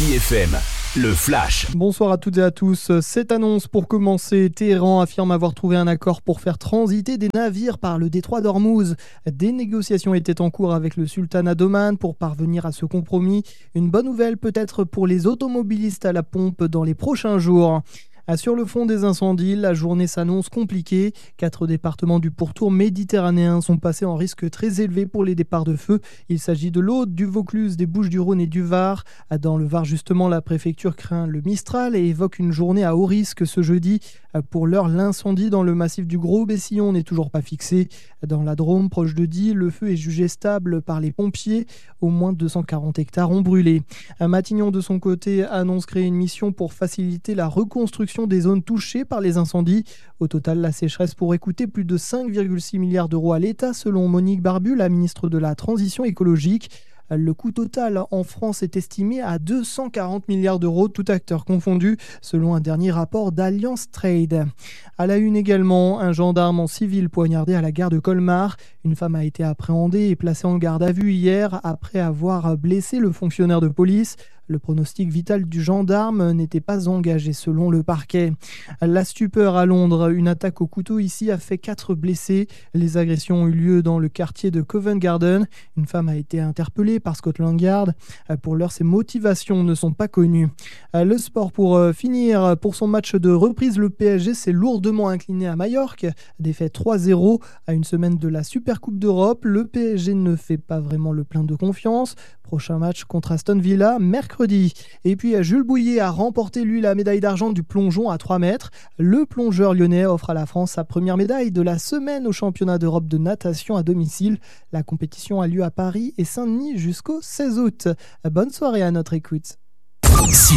City FM, le Flash. Bonsoir à toutes et à tous. Cette annonce pour commencer, Téhéran affirme avoir trouvé un accord pour faire transiter des navires par le détroit d'Ormuz. Des négociations étaient en cours avec le sultanat d'Oman pour parvenir à ce compromis. Une bonne nouvelle peut-être pour les automobilistes à la pompe dans les prochains jours. Sur le fond des incendies, la journée s'annonce compliquée. 4 départements du pourtour méditerranéen sont passés en risque très élevé pour les départs de feu. Il s'agit de l'Aude, du Vaucluse, des Bouches-du-Rhône et du Var. Dans le Var, justement, la préfecture craint le Mistral et évoque une journée à haut risque ce jeudi. Pour l'heure, l'incendie dans le massif du Gros-Bessillon n'est toujours pas fixé. Dans la Drôme, proche de Die, le feu est jugé stable par les pompiers. Au moins 240 hectares ont brûlé. Matignon, de son côté, annonce créer une mission pour faciliter la reconstruction des zones touchées par les incendies. Au total, la sécheresse pourrait coûter plus de 5,6 milliards d'euros à l'État, selon Monique Barbu, la ministre de la Transition écologique. Le coût total en France est estimé à 240 milliards d'euros, tout acteur confondu, selon un dernier rapport d'Alliance Trade. À la une également, un gendarme en civil poignardé à la gare de Colmar. Une femme a été appréhendée et placée en garde à vue hier après avoir blessé le fonctionnaire de police. Le pronostic vital du gendarme n'était pas engagé selon le parquet. La stupeur à Londres, une attaque au couteau ici a fait 4 blessés. Les agressions ont eu lieu dans le quartier de Covent Garden. Une femme a été interpellée par Scotland Yard. Pour l'heure, ses motivations ne sont pas connues. Le sport pour finir. Pour son match de reprise, le PSG s'est lourdement incliné à Majorque. Défaite 3-0 à une semaine de la Supercoupe d'Europe. Le PSG ne fait pas vraiment le plein de confiance. Prochain match contre Aston Villa, mercredi. Et puis Jules Bouillet a remporté lui la médaille d'argent du plongeon à 3 mètres. Le plongeur lyonnais offre à la France sa première médaille de la semaine au championnat d'Europe de natation à domicile. La compétition a lieu à Paris et Saint-Denis jusqu'au 16 août. Bonne soirée à notre écoute.